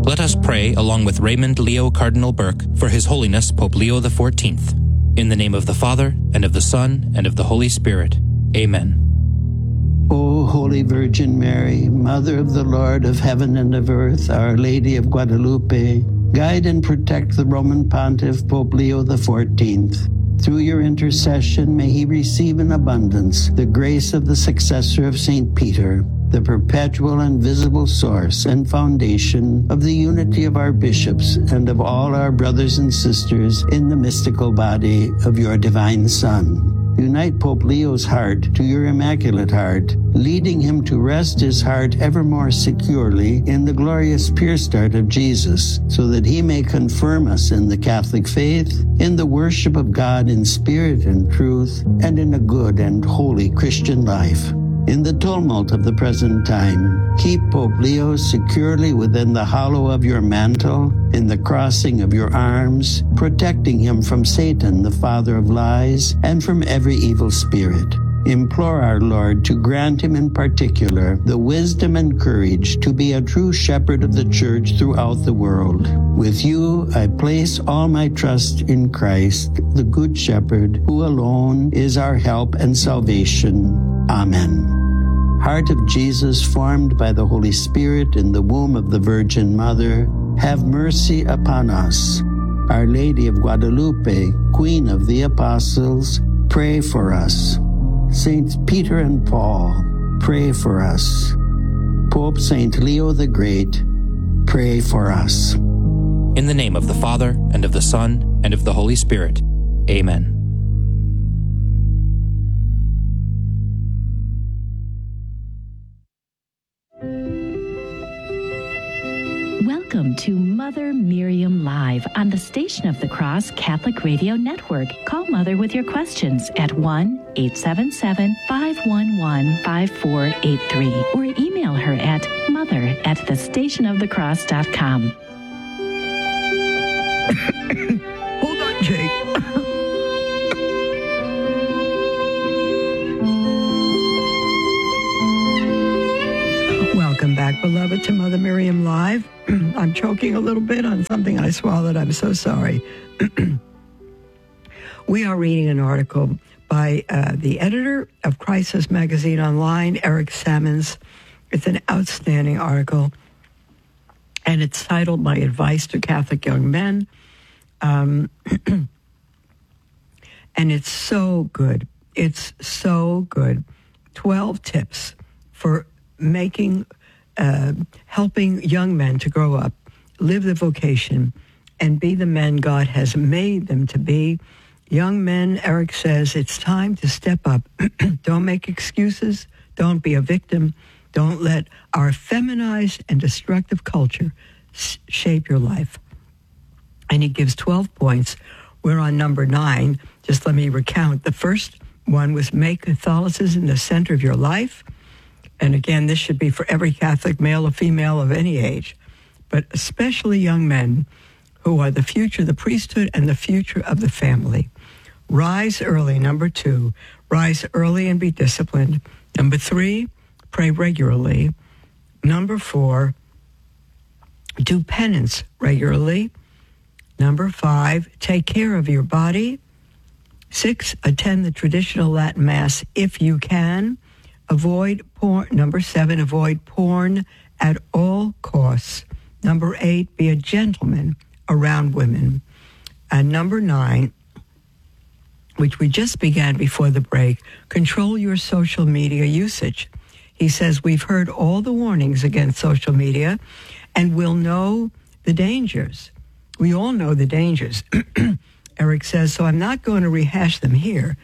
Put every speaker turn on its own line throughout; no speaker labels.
Let us pray along with Raymond Leo Cardinal Burke for His Holiness Pope Leo XIV. In the name of the Father, and of the Son, and of the Holy Spirit. Amen.
O Holy Virgin Mary, Mother of the Lord of heaven and of earth, Our Lady of Guadalupe, guide and protect the Roman Pontiff Pope Leo XIV. Through your intercession, may he receive in abundance the grace of the successor of St. Peter, the perpetual and visible source and foundation of the unity of our bishops and of all our brothers and sisters in the mystical body of your divine Son. Unite Pope Leo's heart to your Immaculate Heart, leading him to rest his heart ever more securely in the glorious pure start of Jesus, so that he may confirm us in the Catholic faith, in the worship of God in spirit and truth, and in a good and holy Christian life. In the tumult of the present time, keep Pope Leo securely within the hollow of your mantle, in the crossing of your arms, protecting him from Satan, the father of lies, and from every evil spirit. Implore our Lord to grant him in particular the wisdom and courage to be a true shepherd of the Church throughout the world. With you, I place all my trust in Christ, the Good Shepherd, who alone is our help and salvation. Amen. Heart of Jesus, formed by the Holy Spirit in the womb of the Virgin Mother, have mercy upon us. Our Lady of Guadalupe, Queen of the Apostles, pray for us. Saints Peter and Paul, pray for us. Pope Saint Leo the Great, pray for us.
In the name of the Father, and of the Son, and of the Holy Spirit. Amen.
Welcome to Mother Miriam Live on the Station of the Cross Catholic Radio Network. Call Mother with your questions at 1-877-511-5483 or email her at mother@thestationofthecross.com.
Hold on, Jake. Welcome back, beloved, to Mother Miriam Live. I'm choking a little bit on something I swallowed. I'm so sorry. We are reading an article by the editor of Crisis Magazine Online, Eric Sammons. It's an outstanding article, and it's titled My Advice to Catholic Young Men. And it's so good. It's so good. 12 tips for helping young men to grow up, live the vocation, and be the men God has made them to be. Young men, Eric says, it's time to step up. Don't make excuses. Don't be a victim. Don't let our feminized and destructive culture shape your life. And he gives 12 points. We're on number 9. Just let me recount. The first one was make Catholicism the center of your life. And again, this should be for every Catholic, male or female of any age, but especially young men who are the future of the priesthood and the future of the family. Rise early, number 2. Rise early and be disciplined. Number 3, pray regularly. Number 4, do penance regularly. Number 5, take care of your body. 6, attend the traditional Latin Mass if you can. Avoid porn. Number 7, avoid porn at all costs. Number 8, be a gentleman around women. And number 9, which we just began before the break, control your social media usage. He says we've heard all the warnings against social media and we'll know the dangers. We all know the dangers. Eric says, so I'm not going to rehash them here.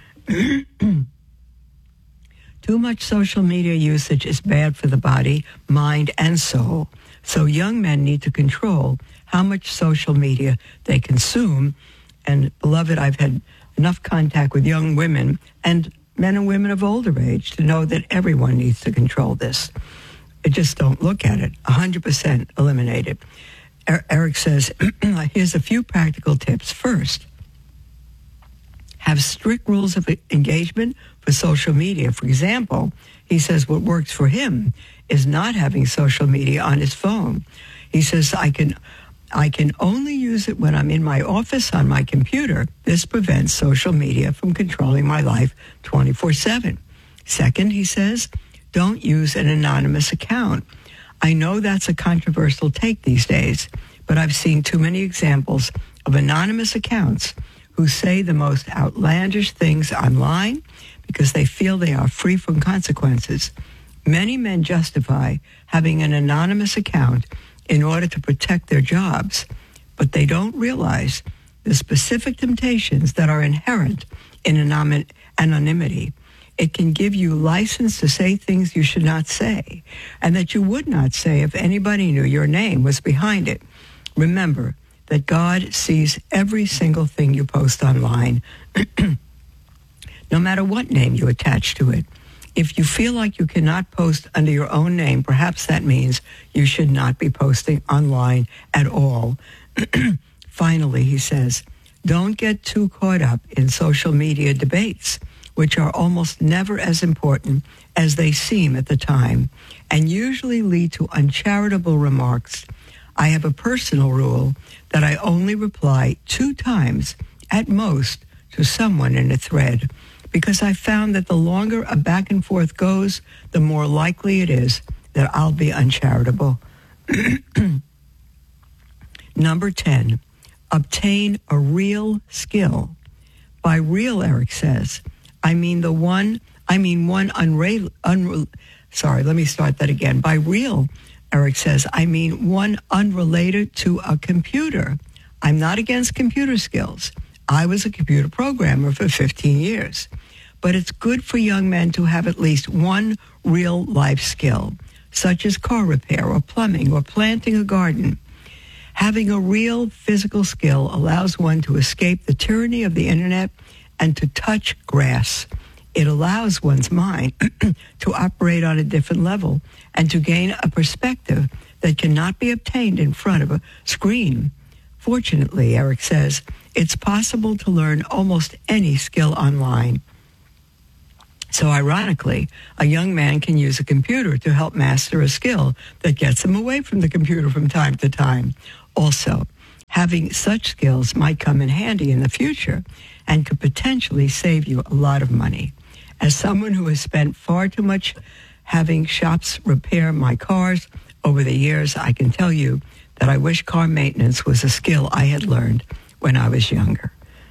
Too much social media usage is bad for the body, mind, and soul. So young men need to control how much social media they consume. And beloved, I've had enough contact with young women and men and women of older age to know that everyone needs to control this. Just don't look at it. 100% eliminate it. Eric says, here's a few practical tips. First, have strict rules of engagement for social media. For example, he says what works for him is not having social media on his phone. He says, I can only use it when I'm in my office on my computer. This prevents social media from controlling my life 24/7. Second, he says, don't use an anonymous account. I know that's a controversial take these days, but I've seen too many examples of anonymous accounts who say the most outlandish things online because they feel they are free from consequences. Many men justify having an anonymous account in order to protect their jobs, but they don't realize the specific temptations that are inherent in anonymity. It can give you license to say things you should not say, and that you would not say if anybody knew your name was behind it. Remember that God sees every single thing you post online, no matter what name you attach to it. If you feel like you cannot post under your own name, perhaps that means you should not be posting online at all. Finally, he says, don't get too caught up in social media debates, which are almost never as important as they seem at the time and usually lead to uncharitable remarks. I have a personal rule that I only reply 2 times at most to someone in a thread, because I found that the longer a back and forth goes, the more likely it is that I'll be uncharitable. Number 10, obtain a real skill. By real, Eric says, By real, Eric says, I mean one unrelated to a computer. I'm not against computer skills. I was a computer programmer for 15 years. But it's good for young men to have at least one real life skill, such as car repair or plumbing or planting a garden. Having a real physical skill allows one to escape the tyranny of the internet and to touch grass. It allows one's mind to operate on a different level and to gain a perspective that cannot be obtained in front of a screen. Fortunately, Eric says, it's possible to learn almost any skill online. So ironically, a young man can use a computer to help master a skill that gets him away from the computer from time to time. Also, having such skills might come in handy in the future and could potentially save you a lot of money. As someone who has spent far too much having shops repair my cars over the years, I can tell you that I wish car maintenance was a skill I had learned when I was younger.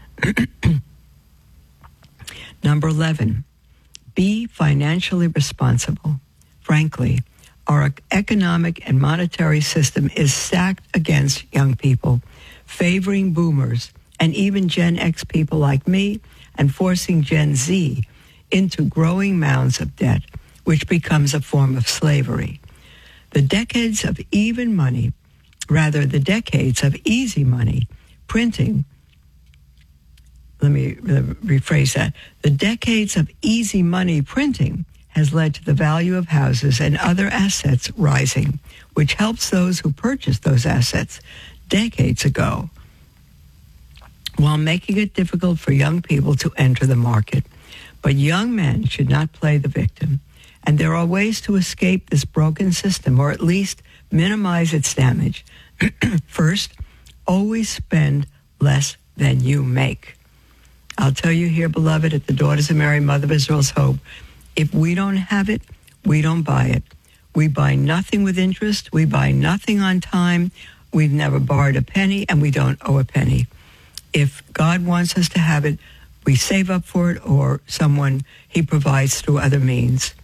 Number 11, be financially responsible. Frankly, our economic and monetary system is stacked against young people, favoring boomers and even Gen X people like me and forcing Gen Z into growing mounds of debt, which becomes a form of slavery. The decades of easy money printing, let me rephrase that. The decades of easy money printing has led to the value of houses and other assets rising, which helps those who purchased those assets decades ago, while making it difficult for young people to enter the market. But young men should not play the victim, and there are ways to escape this broken system, or at least minimize its damage. First, always spend less than you make. I'll tell you here, beloved, at the Daughters of Mary, Mother of Israel's Hope, if we don't have it, we don't buy it. We buy nothing with interest. We buy nothing on time. We've never borrowed a penny, and we don't owe a penny. If God wants us to have it, we save up for it, or he provides through other means.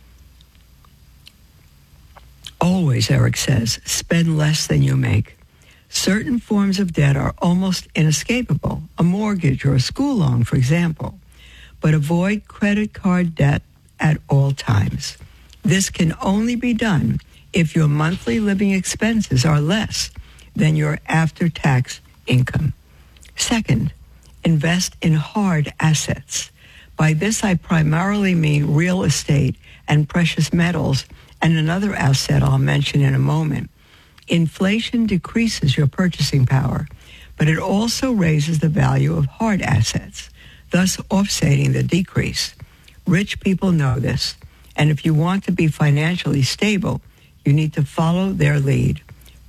Always, Eric says, spend less than you make. Certain forms of debt are almost inescapable, a mortgage or a school loan, for example. But avoid credit card debt at all times. This can only be done if your monthly living expenses are less than your after-tax income. Second, invest in hard assets. By this, I primarily mean real estate and precious metals, and another asset I'll mention in a moment. Inflation decreases your purchasing power, but it also raises the value of hard assets, thus offsetting the decrease. Rich people know this, and if you want to be financially stable, you need to follow their lead.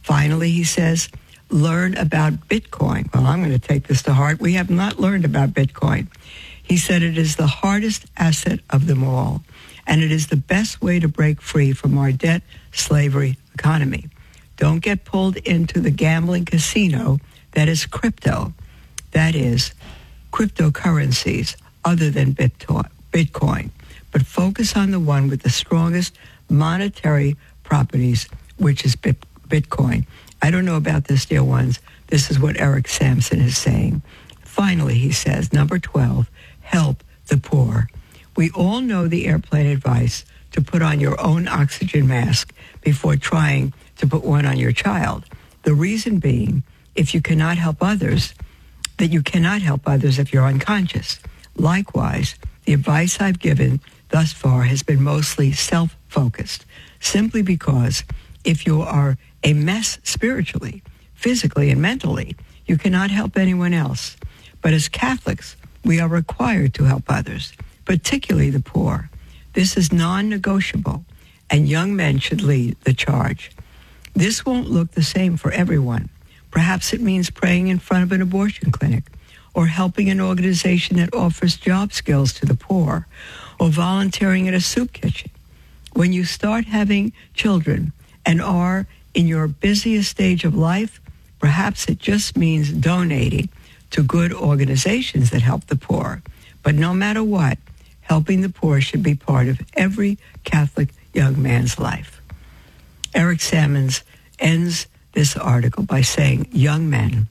Finally, he says, learn about Bitcoin. Well, I'm going to take this to heart. We have not learned about Bitcoin. He said it is the hardest asset of them all, and it is the best way to break free from our debt slavery economy. Don't get pulled into the gambling casino that is crypto. That is, cryptocurrencies other than Bitcoin. But focus on the one with the strongest monetary properties, which is Bitcoin. I don't know about this, dear ones. This is what Eric Samson is saying. Finally, he says, number 12, help the poor. We all know the airplane advice to put on your own oxygen mask before trying to put one on your child. The reason being, if you cannot help others, that you cannot help others if you're unconscious. Likewise, the advice I've given thus far has been mostly self-focused, simply because if you are a mess spiritually, physically, and mentally, you cannot help anyone else. But as Catholics, we are required to help others, particularly the poor. This is non-negotiable, and young men should lead the charge. This won't look the same for everyone. Perhaps it means praying in front of an abortion clinic, or helping an organization that offers job skills to the poor, or volunteering at a soup kitchen. When you start having children and are in your busiest stage of life, perhaps it just means donating to good organizations that help the poor. But no matter what, helping the poor should be part of every Catholic young man's life. Eric Sammons ends this article by saying, young men,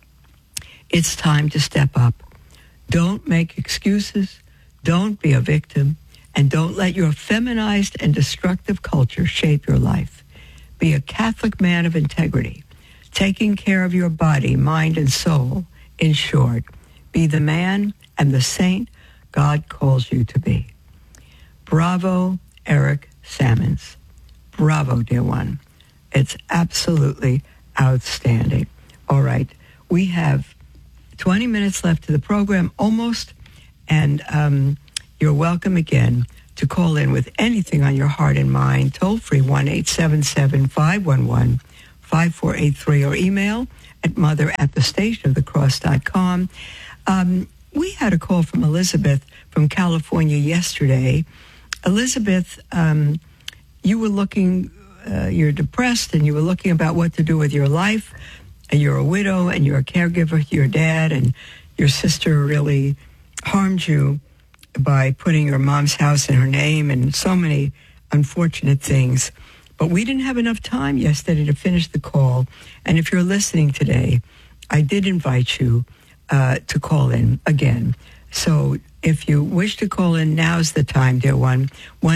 it's time to step up. Don't make excuses, don't be a victim, and don't let your feminized and destructive culture shape your life. Be a Catholic man of integrity, taking care of your body, mind, and soul. In short, be the man and the saint God calls you to be. Bravo, Eric Sammons. Bravo, dear one. It's absolutely outstanding. All right, we have 20 minutes left to the program, almost, and you're welcome again to call in with anything on your heart and mind. Toll free 1-877-511-5483 or email at mother@thestationofthecross.com. We had a call from Elizabeth from California yesterday. Elizabeth, you were looking, you're depressed, and you were looking about what to do with your life. And you're a widow, and you're a caregiver to your dad, and your sister really harmed you by putting your mom's house in her name and so many unfortunate things. But we didn't have enough time yesterday to finish the call. And if you're listening today, I did invite you to call in again. So if you wish to call in, now's the time, dear one,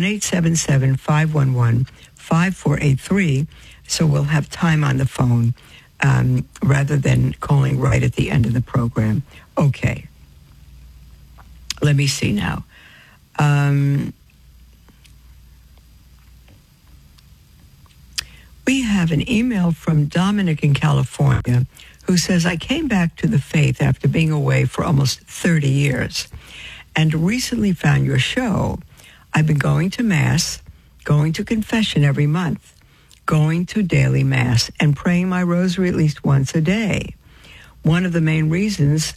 1-877-511-5483. So we'll have time on the phone rather than calling right at the end of the program. Okay. Let me see now. We have an email from Dominic in California who says, I came back to the faith after being away for almost 30 years and recently found your show. I've been going to Mass, going to confession every month, going to daily Mass, and praying my rosary at least once a day. One of the main reasons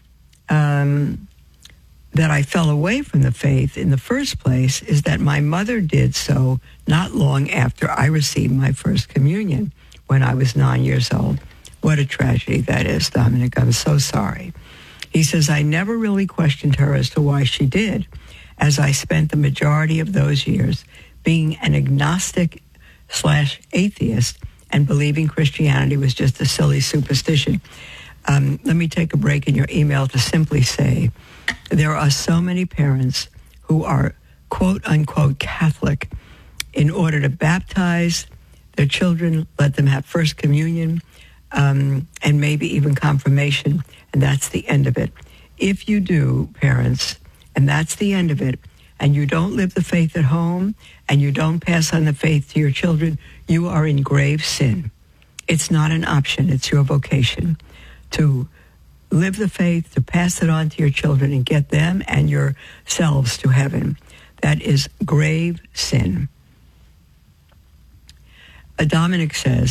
that I fell away from the faith in the first place is that my mother did so not long after I received my first communion when I was 9 years old. What a tragedy that is, Dominic. I'm so sorry. He says, I never really questioned her as to why she did, as I spent the majority of those years being an agnostic/atheist and believing Christianity was just a silly superstition. Let me take a break in your email to simply say there are so many parents who are quote-unquote Catholic in order to baptize their children, let them have First Communion, and maybe even confirmation, and that's the end of it. If you do, parents, and that's the end of it, and you don't live the faith at home, and you don't pass on the faith to your children, you are in grave sin. It's not an option, it's your vocation to live the faith, to pass it on to your children and get them and yourselves to heaven. That is grave sin. Dominic says,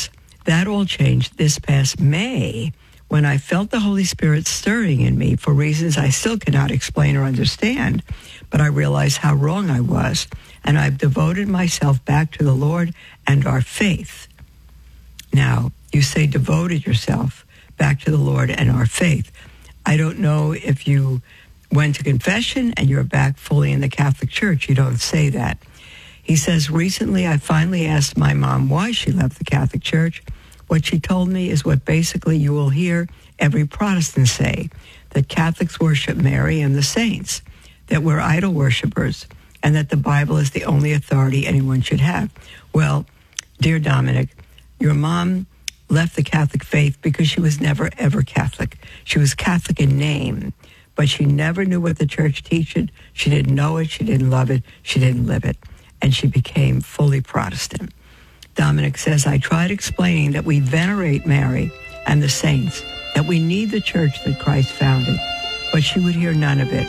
That all changed this past May when I felt the Holy Spirit stirring in me for reasons I still cannot explain or understand, but I realized how wrong I was, and I've devoted myself back to the Lord and our faith. Now, you say devoted yourself back to the Lord and our faith. I don't know if you went to confession and you're back fully in the Catholic Church. You don't say that. He says, recently I finally asked my mom why she left the Catholic Church. What she told me is what basically you will hear every Protestant say, that Catholics worship Mary and the saints, that we're idol worshipers, and that the Bible is the only authority anyone should have. Well, dear Dominic, your mom left the Catholic faith because she was never, ever Catholic. She was Catholic in name, but she never knew what the church teached. She didn't know it. She didn't love it. She didn't live it. And she became fully Protestant. Dominic says, I tried explaining that we venerate Mary and the saints, that we need the church that Christ founded, but she would hear none of it.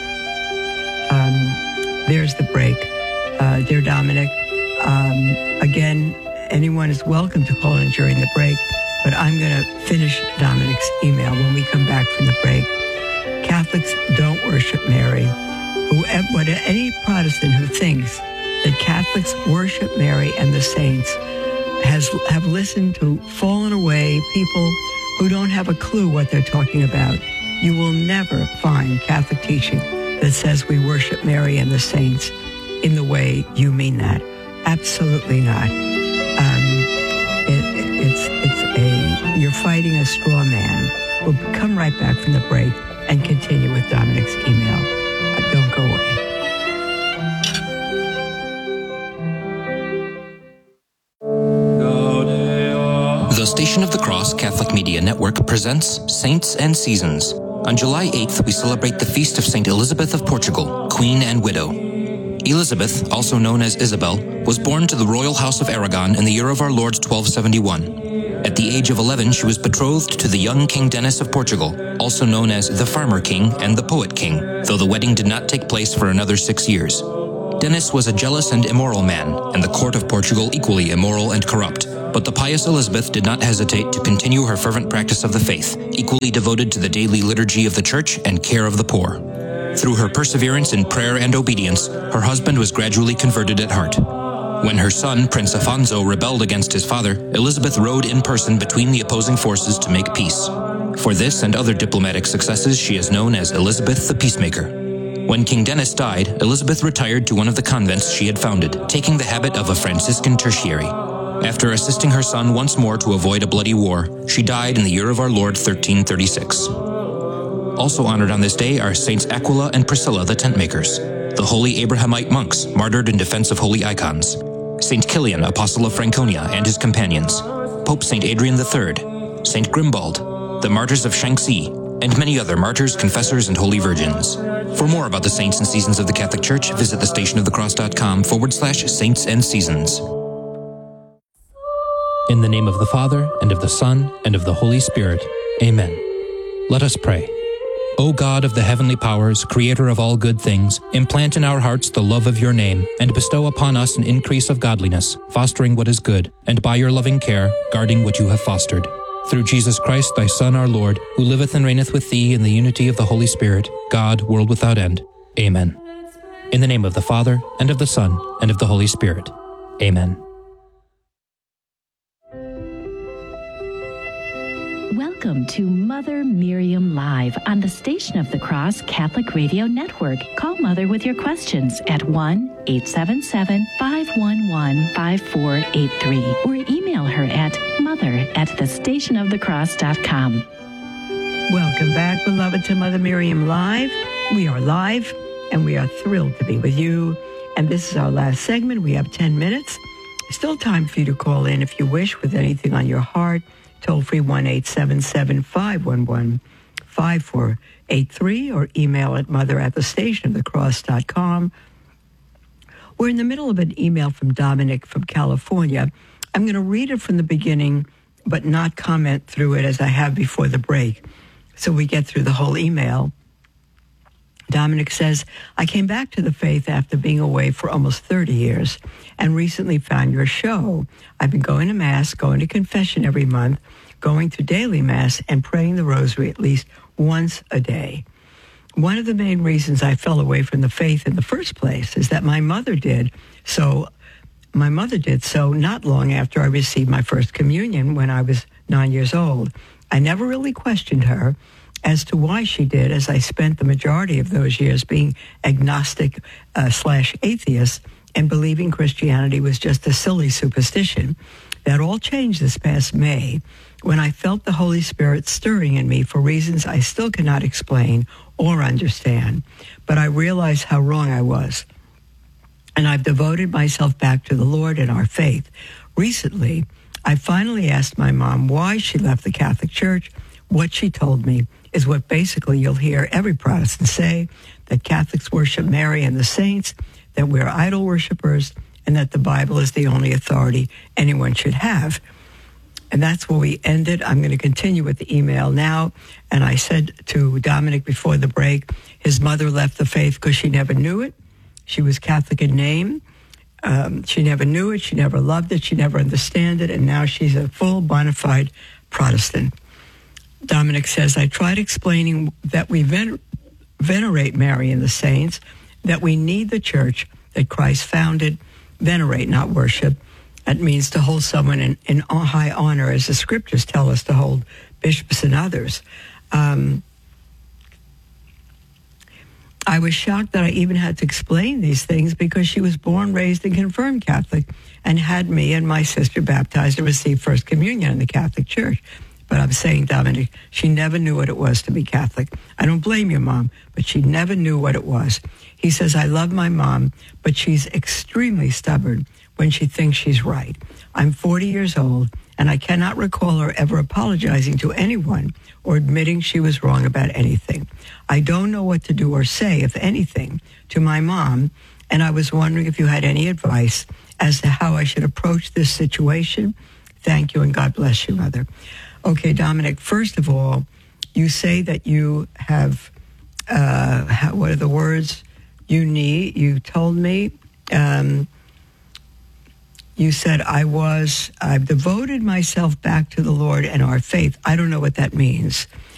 There's the break. Dear Dominic, again, anyone is welcome to call in during the break, but I'm going to finish Dominic's email when we come back from the break. Catholics don't worship Mary. Any Protestant who thinks that Catholics worship Mary and the saints have listened to fallen away people who don't have a clue what they're talking about. You will never find Catholic teaching that says we worship Mary and the saints in the way you mean that. Absolutely not. You're fighting a straw man. We'll come right back from the break and continue with Dominic's email. Don't go away.
The Station of the Cross Catholic Media Network presents Saints and Seasons. On July 8th, we celebrate the feast of St. Elizabeth of Portugal, Queen and Widow. Elizabeth, also known as Isabel, was born to the royal house of Aragon in the year of our Lord 1271. At the age of 11, she was betrothed to the young King Denis of Portugal, also known as the Farmer King and the Poet King, though the wedding did not take place for another 6 years. Denis was a jealous and immoral man, and the court of Portugal equally immoral and corrupt. But the pious Elizabeth did not hesitate to continue her fervent practice of the faith, equally devoted to the daily liturgy of the church and care of the poor. Through her perseverance in prayer and obedience, her husband was gradually converted at heart. When her son, Prince Afonso, rebelled against his father, Elizabeth rode in person between the opposing forces to make peace. For this and other diplomatic successes, she is known as Elizabeth the Peacemaker. When King Denis died, Elizabeth retired to one of the convents she had founded, taking the habit of a Franciscan tertiary. After assisting her son once more to avoid a bloody war, she died in the year of our Lord 1336. Also honored on this day are Saints Aquila and Priscilla the Tentmakers, the holy Abrahamite monks martyred in defense of holy icons, Saint Kilian, Apostle of Franconia, and his companions, Pope Saint Adrian III, Saint Grimbald, the martyrs of Shanxi, and many other martyrs, confessors, and holy virgins. For more about the saints and seasons of the Catholic Church, visit thestationofthecross.com/saints and seasons. In the name of the Father, and of the Son, and of the Holy Spirit. Amen. Let us pray. O God of the heavenly powers, creator of all good things, implant in our hearts the love of your name, and bestow upon us an increase of godliness, fostering what is good, and by your loving care, guarding what you have fostered. Through Jesus Christ, thy Son, our Lord, who liveth and reigneth with thee in the unity of the Holy Spirit, God, world without end. Amen. In the name of the Father, and of the Son, and of the Holy Spirit. Amen.
Welcome to Mother Miriam Live on the Station of the Cross Catholic Radio Network. Call Mother with your questions at 1-877-511-5483 or email her at mother@thestationofthecross.com.
Welcome back, beloved, to Mother Miriam Live. We are live, and we are thrilled to be with you. And this is our last segment. We have 10 minutes. Still time for you to call in if you wish with anything on your heart. Toll free 1-877-511-5483 or email at mother@thestationofthecross.com. We're in the middle of an email from Dominic from California. I'm going to read it from the beginning, but not comment through it as I have before the break, so we get through the whole email. Dominic says, I came back to the faith after being away for almost 30 years and recently found your show. I've been going to Mass, going to confession every month, going to daily Mass, and praying the rosary at least once a day. One of the main reasons I fell away from the faith in the first place is that my mother did so not long after I received my first communion when I was 9 years old. I never really questioned her as to why she did, as I spent the majority of those years being agnostic / atheist and believing Christianity was just a silly superstition. That all changed this past May when I felt the Holy Spirit stirring in me for reasons I still cannot explain or understand. But I realized how wrong I was. And I've devoted myself back to the Lord and our faith. Recently, I finally asked my mom why she left the Catholic Church. What she told me is what basically you'll hear every Protestant say, that Catholics worship Mary and the saints, that we're idol worshipers, and that the Bible is the only authority anyone should have. And that's where we ended. I'm going to continue with the email now. And I said to Dominic before the break, his mother left the faith because she never knew it. She was Catholic in name. She never knew it. She never loved it. She never understood it. And now she's a full bona fide Protestant. Dominic says, I tried explaining that we venerate Mary and the saints, that we need the church that Christ founded, venerate, not worship. That means to hold someone in high honor, as the scriptures tell us to hold bishops and others. I was shocked that I even had to explain these things because she was born, raised, and confirmed Catholic and had me and my sister baptized and received First Communion in the Catholic Church. But I'm saying, Dominic, she never knew what it was to be Catholic. I don't blame your mom, but she never knew what it was. He says, I love my mom, but she's extremely stubborn when she thinks she's right. I'm 40 years old, and I cannot recall her ever apologizing to anyone or admitting she was wrong about anything. I don't know what to do or say, if anything, to my mom, and I was wondering if you had any advice as to how I should approach this situation. Thank you, and God bless you, Mother. Okay, Dominic, first of all, you say that you have, what are the words you need? You told me, you said, I've devoted myself back to the Lord and our faith. I don't know what that means.